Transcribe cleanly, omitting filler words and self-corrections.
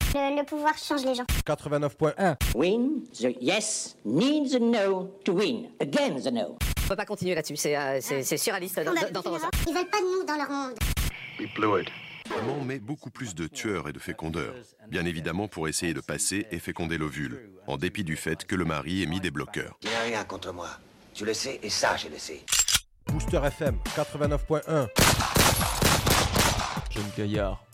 Le pouvoir change les gens. 89.1. Win, the yes needs a no to win. Again the no. On peut pas continuer là-dessus, c'est surréaliste d'entendre ça. Ils veulent pas de nous dans leur monde. We blew it. Maman met beaucoup plus de tueurs et de fécondeurs, bien évidemment pour essayer de passer et féconder l'ovule, en dépit du fait que le mari ait mis des bloqueurs. Il n'y a rien contre moi. Tu le sais, et ça, je le sais. Booster FM 89.1. Jeune Gaillard.